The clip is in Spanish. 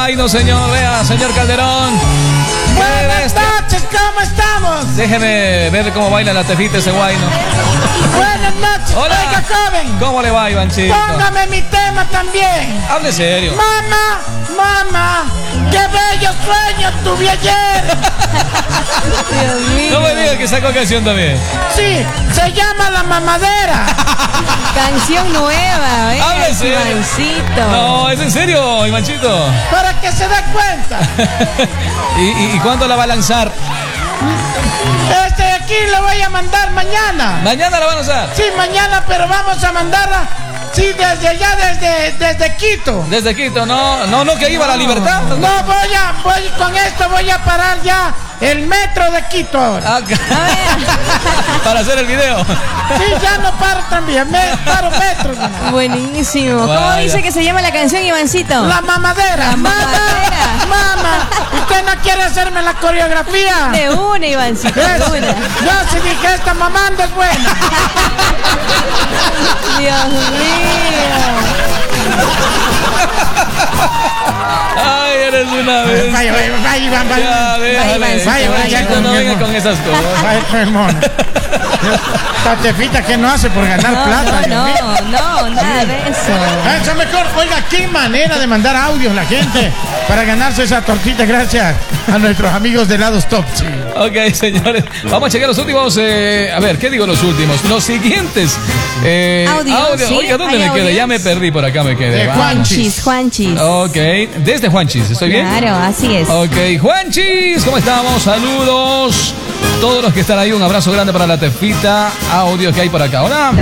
guayno, señor. Vea, señor Calderón. Buenas noches, ¿cómo estamos? Déjeme ver cómo baila la tefita ese guayno. Buenas noches, hola. oiga, joven. ¿Cómo le va, Ivanchito? Póngame mi tema también. Hable serio. Mamá, qué bello sueño tuve ayer. Dios mío. No me diga que sacó canción también. Sí, se llama La Mamadera. Canción nueva, Hable serio. Ivancito. No, ¿es en serio, Ivanchito? Para que se dé cuenta. ¿Y cuándo la va a lanzar? Aquí lo voy a mandar mañana. ¿Mañana la van a lanzar? Sí, mañana, pero vamos a mandarla. Sí, desde allá, desde Quito. Desde Quito, no, que iba a la Libertad. No, con esto voy a parar ya el metro de Quito ahora. Para hacer el video. Sí, ya no paro también, paro metro. Buenísimo. ¿Cómo Vaya. dice que se llama la canción, Ivancito? La Mamadera. La Mamadera. Mamá, ¿usted no quiere hacerme la coreografía? De una, Ivancito, de una. Yo sí dije, esta mamanda es buena. Dios mío. Ay, eres una vez. Vaya, Iván, Ya, déjale. Vaya, No venga con esas cosas. Vaya, hermano. Esta tefita que no hace por ganar plata. Dios mío. No, nada de eso. Eso mejor, oiga, qué manera de mandar audios la gente para ganarse esa tortita, gracias a nuestros amigos de Lados Top. Sí. Ok, señores, vamos a checar los últimos. A ver, ¿qué digo los últimos? Los siguientes. Audio, sí, Oiga, ¿dónde hay me quedé? audios. Ya me perdí, por acá me quedé. De Va. Juanchis. Ok, desde Juanchis, ¿estoy bien? Claro, así es. Ok, Juanchis, ¿cómo estamos? Saludos. Todos los que están ahí, un abrazo grande para la tefita. Audio que hay por acá. Hola.